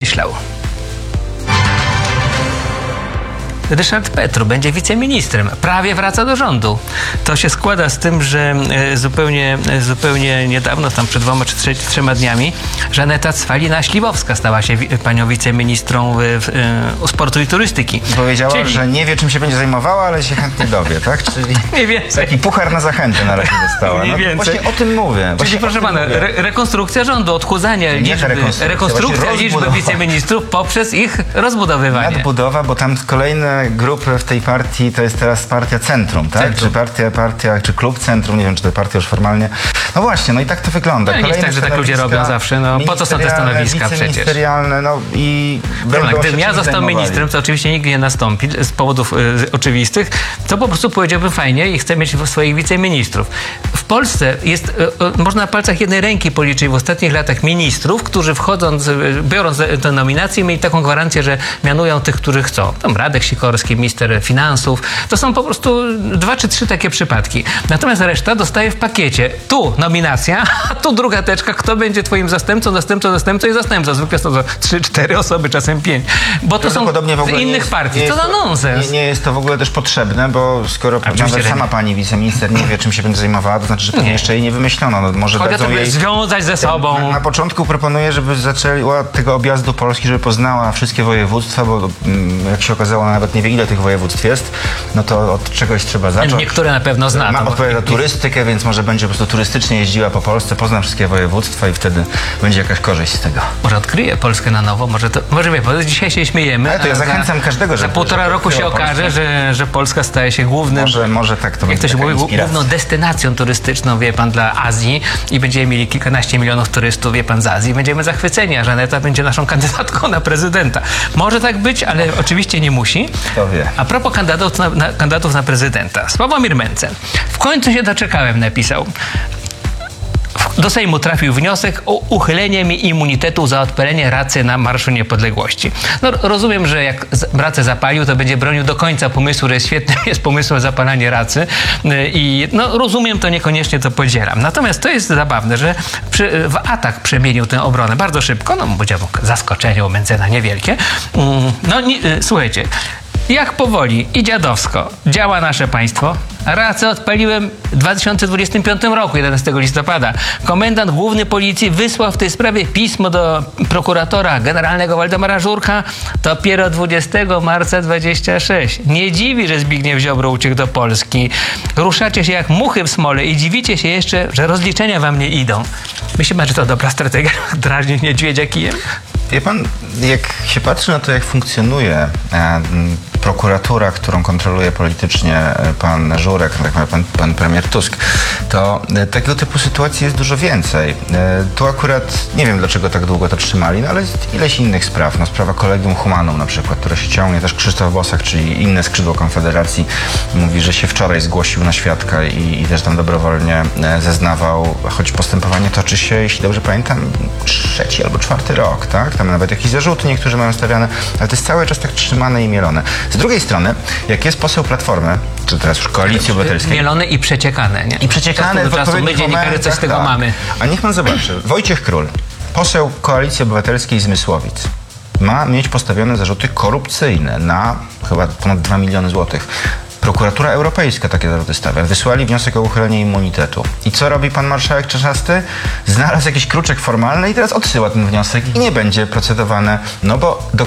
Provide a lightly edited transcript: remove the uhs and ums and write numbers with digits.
myślał. Ryszard Petru będzie wiceministrem. Prawie wraca do rządu. To się składa z tym, że zupełnie niedawno, tam przed 2 czy 3 dniami, Żaneta Cwalina-Śliwowska stała się panią wiceministrą sportu i turystyki. Powiedziała, że nie wie, czym się będzie zajmowała, ale się chętnie dowie, tak? Czyli mniej więcej. taki puchar na zachętę na razie dostała. Mniej więcej. Właśnie o tym mówię. Czyli proszę pana, rekonstrukcja rządu, odchudzania rekonstrukcja liczby wiceministrów poprzez ich rozbudowywanie. Nadbudowa, bo tam kolejne grupy w tej partii to jest teraz partia Centrum, tak? Centrum. Czy klub Centrum, nie wiem, czy to partia już formalnie. No właśnie, no i tak to wygląda. No nie jest tak, że tak ludzie robią zawsze, no po to są te stanowiska przecież. Ministerialne, no i... Gdybym ja został ministrem, co oczywiście nigdy nie nastąpi z powodów oczywistych, to po prostu powiedziałbym fajnie i chcę mieć swoich wiceministrów. W Polsce jest, można na palcach jednej ręki policzyć w ostatnich latach ministrów, którzy biorąc tę nominację, mieli taką gwarancję, że mianują tych, których chcą. Tam Radek Sikorski, minister finansów. To są po prostu 2 czy 3 takie przypadki. Natomiast reszta dostaje w pakiecie. Tu nominacja, a tu druga teczka, kto będzie twoim zastępcą i zastępcą. Zwykle są to 3-4 osoby, czasem 5. Bo to są z innych partii. To za nonsens. Nie jest to w ogóle też potrzebne, bo skoro nawet sama pani wiceminister nie wie, czym się będzie zajmowała, to znaczy, że pewnie jeszcze jej nie wymyślono. No, może dadzą jej związać ze sobą. Na początku proponuję, żeby zaczęli od tego objazdu Polski, żeby poznała wszystkie województwa, bo jak się okazało, nawet nie wie, ile tych województw jest, no to od czegoś trzeba zacząć. Niektóre na pewno zna. Ma odpowiada za turystykę, więc może będzie po prostu turystycznie jeździła po Polsce, pozna wszystkie województwa i wtedy będzie jakaś korzyść z tego. Może odkryje Polskę na nowo, może wie, bo dzisiaj się śmiejemy. Ale to ja zachęcam każdego, że za 1,5 roku się okaże, że Polska staje się głównym, może tak to jak będzie. To się mówi, główną destynacją turystyczną, wie pan, dla Azji i będziemy mieli kilkanaście milionów turystów, wie pan, z Azji. Będziemy zachwyceni, a Żaneta będzie naszą kandydatką na prezydenta. Może tak być, ale oczywiście nie musi. Kto wie. A propos kandydatów na prezydenta. Sławomir Mencen. W końcu się doczekałem, napisał. Do Sejmu trafił wniosek o uchylenie mi immunitetu za odpalenie racy na Marszu Niepodległości. No, rozumiem, że jak racę zapalił, to będzie bronił do końca pomysłu, że świetnym jest pomysłem zapalanie racy i no, rozumiem to, niekoniecznie to podzielam. Natomiast to jest zabawne, że w atak przemienił tę obronę bardzo szybko, no powiedziałbym, zaskoczenie u Mencena niewielkie. Słuchajcie, jak powoli i dziadowsko działa nasze państwo. Racę odpaliłem w 2025 roku, 11 listopada. Komendant główny policji wysłał w tej sprawie pismo do prokuratora generalnego Waldemara Żurka dopiero 20 marca 26. Nie dziwi, że Zbigniew Ziobro uciekł do Polski. Ruszacie się jak muchy w smole i dziwicie się jeszcze, że rozliczenia wam nie idą. Myśli pan, że to dobra strategia? Drażnić niedźwiedzia kijem? Wie pan, jak się patrzy na to, jak funkcjonuje prokuratura, którą kontroluje politycznie pan Żurek, pan premier Tusk, to tego typu sytuacji jest dużo więcej. Tu akurat nie wiem, dlaczego tak długo to trzymali, no ale jest ileś innych spraw. No, sprawa Collegium Humanum na przykład, która się ciągnie, też Krzysztof Bosak, czyli inne skrzydło Konfederacji, mówi, że się wczoraj zgłosił na świadka i też tam dobrowolnie zeznawał, choć postępowanie toczy się, jeśli dobrze pamiętam, 3. albo 4. rok, tak? Tam nawet jakieś zarzuty niektórzy mają stawiane, ale to jest cały czas tak trzymane i mielone. Z drugiej strony, jak jest poseł Platformy, czy teraz już Koalicji Obywatelskiej... Mielone i przeciekane, nie? I przeciekane do czasu. My dziennikarze coś z tego mamy. A niech pan zobaczy. Wojciech Król, poseł Koalicji Obywatelskiej z Mysłowic, ma mieć postawione zarzuty korupcyjne na chyba ponad 2 miliony złotych. Prokuratura Europejska takie zarzuty stawia. Wysłali wniosek o uchylenie immunitetu. I co robi pan marszałek Czarzasty? Znalazł jakiś kruczek formalny i teraz odsyła ten wniosek i nie będzie procedowane, no bo do